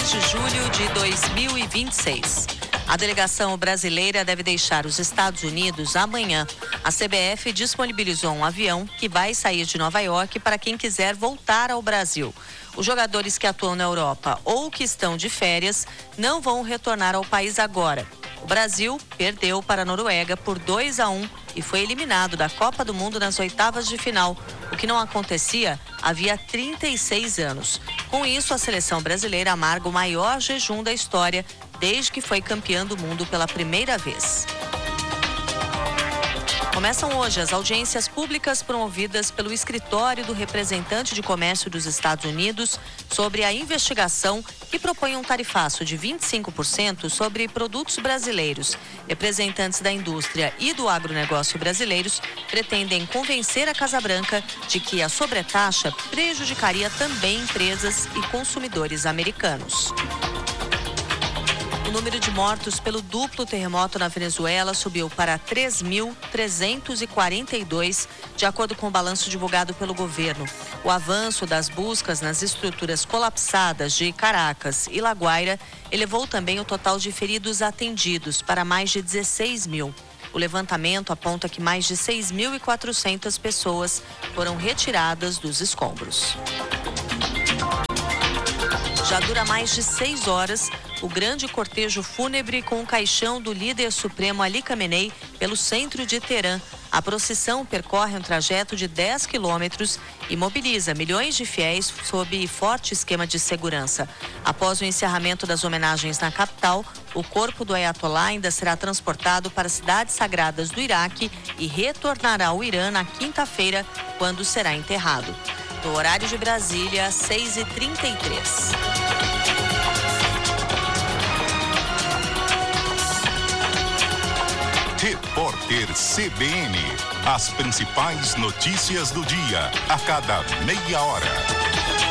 2 de julho de 2026. A delegação brasileira deve deixar os Estados Unidos amanhã. A CBF disponibilizou um avião que vai sair de Nova York para quem quiser voltar ao Brasil. Os jogadores que atuam na Europa ou que estão de férias não vão retornar ao país agora. O Brasil perdeu para a Noruega por 2-1 e foi eliminado da Copa do Mundo nas oitavas de final, o que não acontecia havia 36 anos. Com isso, a seleção brasileira amarga o maior jejum da história desde que foi campeã do mundo pela primeira vez. Começam hoje as audiências públicas promovidas pelo Escritório do Representante de Comércio dos Estados Unidos sobre a investigação que propõe um tarifaço de 25% sobre produtos brasileiros. Representantes da indústria e do agronegócio brasileiros pretendem convencer a Casa Branca de que a sobretaxa prejudicaria também empresas e consumidores americanos. O número de mortos pelo duplo terremoto na Venezuela subiu para 3.342, de acordo com o balanço divulgado pelo governo. O avanço das buscas nas estruturas colapsadas de Caracas e La Guaira elevou também o total de feridos atendidos para mais de 16 mil. O levantamento aponta que mais de 6.400 pessoas foram retiradas dos escombros. Já dura mais de 6 horas o grande cortejo fúnebre com o caixão do líder supremo Ali Khamenei pelo centro de Teherã. A procissão percorre um trajeto de 10 quilômetros e mobiliza milhões de fiéis sob forte esquema de segurança. Após o encerramento das homenagens na capital, o corpo do Ayatollah ainda será transportado para cidades sagradas do Iraque e retornará ao Irã na quinta-feira, quando será enterrado. No horário de Brasília, 6h33. Repórter CBN. As principais notícias do dia, a cada meia hora.